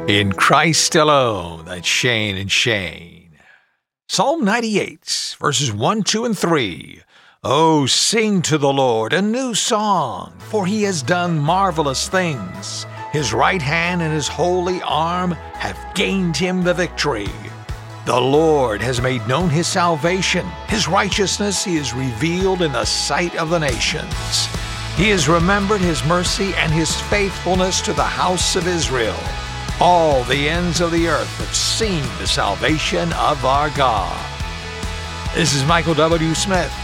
In Christ alone, that's Shane and Shane. Psalm 98, verses 1, 2, and 3. Oh, sing to the Lord a new song, for he has done marvelous things. His right hand and his holy arm have gained him the victory. The Lord has made known his salvation. His righteousness he has revealed in the sight of the nations. He has remembered his mercy and his faithfulness to the house of Israel. All the ends of the earth have seen the salvation of our God. This is Michael W. Smith